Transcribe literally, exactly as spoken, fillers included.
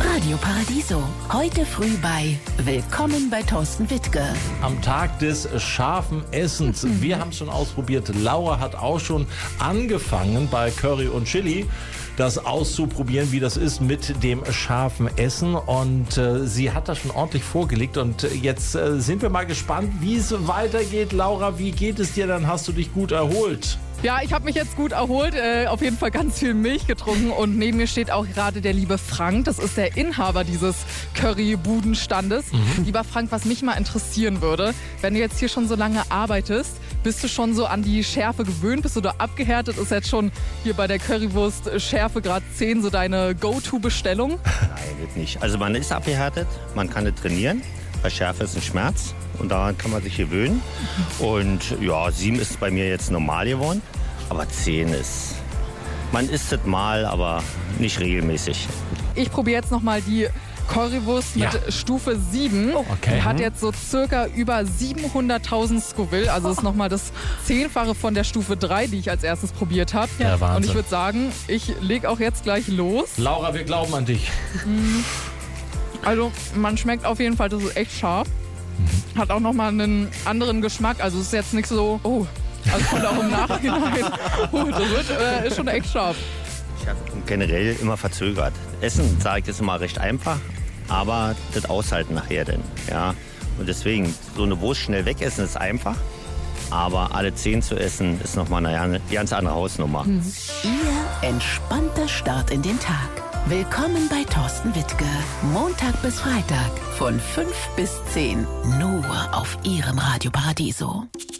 Radio Paradiso. Heute früh bei Willkommen bei Thorsten Wittke. Am Tag des scharfen Essens. Wir haben es schon ausprobiert. Laura hat auch schon angefangen bei Curry und Chili das auszuprobieren, wie das ist mit dem scharfen Essen. Und äh, sie hat das schon ordentlich vorgelegt. Und äh, jetzt äh, sind wir mal gespannt, wie es weitergeht. Laura, wie geht es dir? Dann hast du dich gut erholt. Ja, ich habe mich jetzt gut erholt, äh, auf jeden Fall ganz viel Milch getrunken und neben mir steht auch gerade der liebe Frank, das ist der Inhaber dieses Curry-Budenstandes. Mhm. Lieber Frank, was mich mal interessieren würde, wenn du jetzt hier schon so lange arbeitest, bist du schon so an die Schärfe gewöhnt, bist du da abgehärtet, ist jetzt schon hier bei der Currywurst Schärfe Grad zehn so deine Go-To-Bestellung? Nein, wird nicht. Also man ist abgehärtet, man kann nicht trainieren, bei Schärfe ist ein Schmerz. Und daran kann man sich gewöhnen. Und ja, sieben ist bei mir jetzt normal geworden. Aber zehn ist, man isst es mal, aber nicht regelmäßig. Ich probiere jetzt nochmal die Currywurst mit Ja. Stufe sieben. Okay. Die hat jetzt so circa über siebenhunderttausend Scoville. Also ist nochmal das Zehnfache von der Stufe drei, die ich als erstes probiert habe. Ja, Wahnsinn. Und ich würde sagen, ich lege auch jetzt gleich los. Laura, wir glauben an dich. Also man schmeckt auf jeden Fall, das ist echt scharf. Hat auch nochmal einen anderen Geschmack. Also es ist jetzt nicht so, oh, also kommt auch im Nachhinein. Oh, das wird, äh, ist schon echt scharf. Ich habe generell immer verzögert. Essen, sage ich, ist immer recht einfach, aber das Aushalten nachher denn. Ja? Und deswegen, so eine Wurst schnell wegessen ist einfach, aber alle zehn zu essen ist nochmal eine ganz andere Hausnummer. Ihr entspannter Start in den Tag. Willkommen bei Thorsten Wittke. Montag bis Freitag von fünf bis zehn. Nur auf Ihrem Radio Paradiso.